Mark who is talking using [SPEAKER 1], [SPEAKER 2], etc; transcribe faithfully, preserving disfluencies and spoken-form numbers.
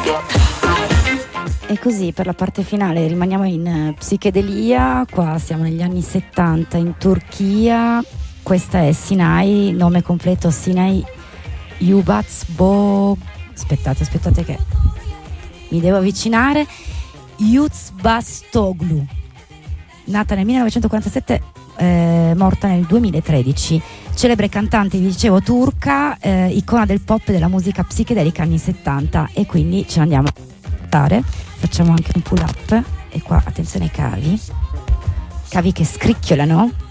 [SPEAKER 1] E così per la parte finale rimaniamo in uh, psichedelia. Qua siamo negli anni settanta in Turchia. Questa è Sinai, nome completo Sinai Yubazbo. Aspettate, aspettate che mi devo avvicinare. Yuzbastoglu, nata nel millenovecentoquarantasette, eh, morta nel duemilatredici. Celebre cantante, vi dicevo, turca, eh, icona del pop e della musica psichedelica anni settanta. E quindi ce l'andiamo a fare. Facciamo anche un pull up. E qua attenzione ai cavi cavi che scricchiolano.